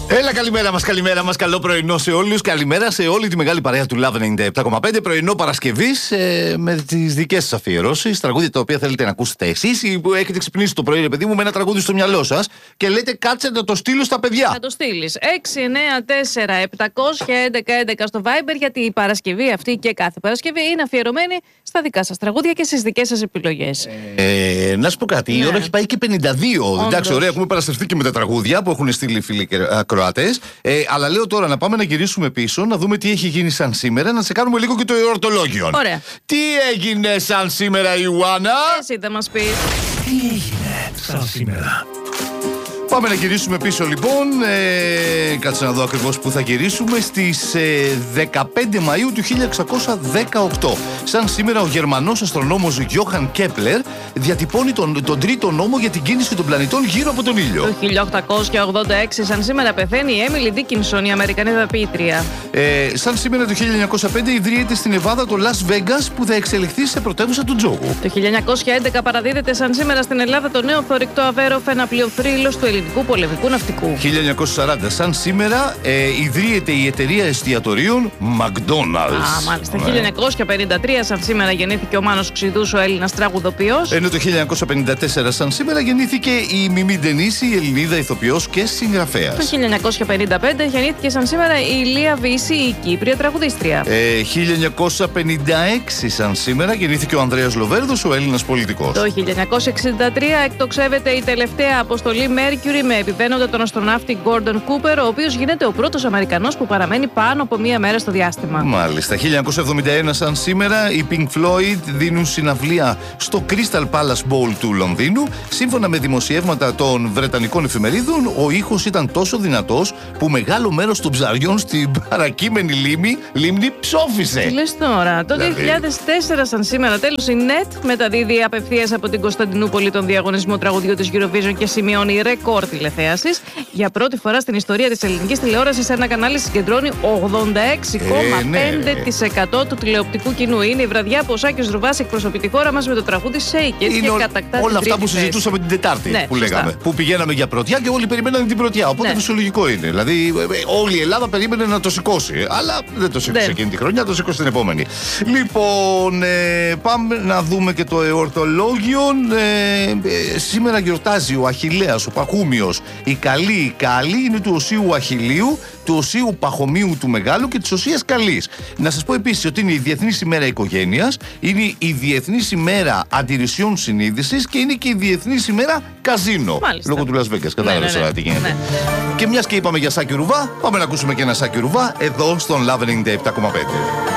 Έλα, καλημέρα μας, καλό πρωινό σε όλους. Καλημέρα σε όλη τη μεγάλη παρέα του Love 97,5. Πρωινό Παρασκευής με τις δικές σας αφιερώσεις. Τραγούδια τα οποία θέλετε να ακούσετε εσείς ή που έχετε ξυπνήσει το πρωί, ρε παιδί μου, με ένα τραγούδι στο μυαλό σας και λέτε κάτσε να το στείλω στα παιδιά. Να το στείλεις 694-711-11 στο Viber, γιατί η Παρασκευή αυτή και κάθε Παρασκευή είναι αφιερωμένη στα δικά σας τραγούδια και στις δικές σας επιλογές. Να σου πω κάτι, η ώρα έχει πάει και 52. Εντάξει, ωραία, έχουμε παραστρεφτεί και με τα τραγούδια που έχουν στείλει οι φίλοι ακροατές. Αλλά λέω τώρα να πάμε να γυρίσουμε πίσω, να δούμε τι έχει γίνει σαν σήμερα, να τσεκάρουμε λίγο και το εορτολόγιο. Ωραία. Τι έγινε σαν σήμερα, Ιωάννα? Εσύ θα μας πεις. Τι έγινε σαν σήμερα? Πάμε να γυρίσουμε πίσω λοιπόν. Κάτσε να δω ακριβώς που θα γυρίσουμε. Στις 15 Μαΐου του 1618. Σαν σήμερα ο Γερμανός αστρονόμος Γιόχαν Κέπλερ διατυπώνει τον τρίτο νόμο για την κίνηση των πλανητών γύρω από τον ήλιο. Το 1886 σαν σήμερα πεθαίνει η Έμιλι Ντίκινσον, η Αμερικανίδα ποιήτρια. Σαν σήμερα το 1905 ιδρύεται στην Νεβάδα το Las Vegas, που θα εξελιχθεί σε πρωτεύουσα του τζόγου. Το 1911 παραδίδεται σαν σήμερα στην Ελλάδα το νέο θωρηκτό αβέροφ, ένα πλοίο θρύλος του ελληνικού πολεμικού ναυτικού. 1940 σαν σήμερα ιδρύεται η εταιρεία εστιατορίων McDonald's. Μάλιστα. 1953 σαν σήμερα γεννήθηκε ο Μάνος Ξηδούς, ο Έλληνας τραγουδοποιός. Ενώ το 1954 σαν σήμερα γεννήθηκε η Μιμή Ντενίση, η Ελληνίδα ηθοποιός και συγγραφέας. Το 1955 γεννήθηκε σαν σήμερα η Λία Βύση, η Κύπρια τραγουδίστρια. 1956 σαν σήμερα γεννήθηκε ο Ανδρέας Λοβέρδος, ο Έλληνας πολιτικός. Το 1963 εκτοξεύεται η τελευταία αποστολή Mercury με επιβαίνοντα τον αστροναύτη Gordon Cooper, ο οποίος γίνεται ο πρώτος Αμερικανός που παραμένει πάνω από μία μέρα στο διάστημα. Μάλιστα. 1971 σαν σήμερα οι Pink Floyd δίνουν συναυλία στο Crystal Palace Bowl του Λονδίνου. Σύμφωνα με δημοσιεύματα των βρετανικών εφημερίδων, ο ήχος ήταν τόσο δυνατός που μεγάλο μέρος των ψαριών στην παρακείμενη λίμνη ψόφισε. Τι λες τώρα? Το 2004 σαν σήμερα τέλος η NET μεταδίδει απευθείας από την Κωνσταντινούπολη τον διαγωνισμό τραγουδιού της Eurovision και σημειώνει ρεκόρ τηλεθέασης. Για πρώτη φορά στην ιστορία της ελληνικής τηλεόρασης ένα κανάλι συγκεντρώνει 86,5% του τηλεοπτικού κοινού. Είναι η βραδιά που ο Σάκης Ρουβάς εκπροσωπεί τη χώρα μας με το τραγούδι Shake It και κατακτά όλα αυτά που συζητούσαμε την Τετάρτη, που λέγαμε. Που πηγαίναμε για πρωτιά και όλοι περιμέναν την πρωτιά. Οπότε φυσιολογικό είναι. Δηλαδή όλη η Ελλάδα περίμενε να το σηκώσει. Αλλά δεν το σήκωσε εκείνη τη χρονιά, το σήκωσε την επόμενη. Λοιπόν, πάμε να δούμε και το εορτολόγιο. Σήμερα γιορτάζει ο Αχιλλέας, ο Παχούμιος. Η καλή είναι του Οσίου Αχιλλείου, του Οσίου Παχομίου του Μεγάλου και της Οσίας Καλής. Να σας πω επίσης ότι είναι η Διεθνής ημέρα οικογένειας, είναι η Διεθνής ημέρα αντιρρησιών συνείδησης και είναι και η Διεθνής ημέρα καζίνο. Μάλιστα. Λόγω του Las Vegas. Κατάλαβες τώρα τι γίνεται. Και μιας και είπαμε για Σάκη Ρουβά, πάμε να ακούσουμε και ένα Σάκη Ρουβά εδώ στον Love 97,5.